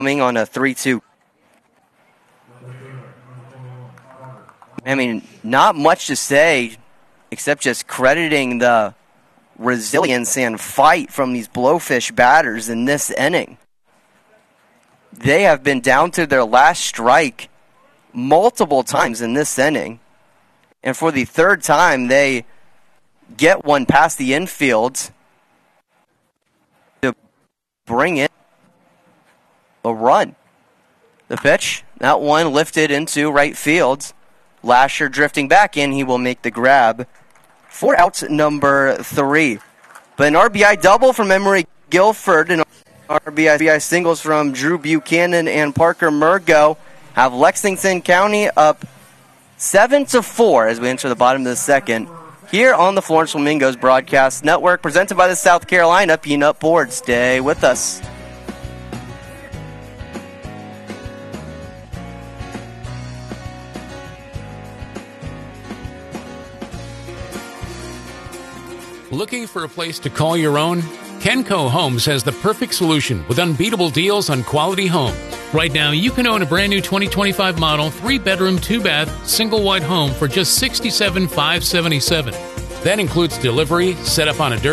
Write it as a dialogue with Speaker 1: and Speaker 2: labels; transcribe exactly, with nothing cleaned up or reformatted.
Speaker 1: on a three two. I mean, not much to say except just crediting the resilience and fight from these Blowfish batters in this inning. They have been down to their last strike multiple times in this inning. And for the third time, they get one past the infield to bring in a run. The pitch, that one lifted into right field. Lasher drifting back in, he will make the grab for out number three. But an R B I double from Emery Guilford and R B I singles from Drew Buchanan and Parker Murgo have Lexington County up seven to four as we enter the bottom of the second here on the Florence Flamingos Broadcast Network, presented by the South Carolina Peanut Board. Stay with us.
Speaker 2: Looking for a place to call your own? Kenco Homes has the perfect solution with unbeatable deals on quality homes. Right now, you can own a brand new twenty twenty-five model, three-bedroom, two-bath, single-wide home for just sixty-seven thousand five hundred seventy-seven dollars. That includes delivery, set up on a dirt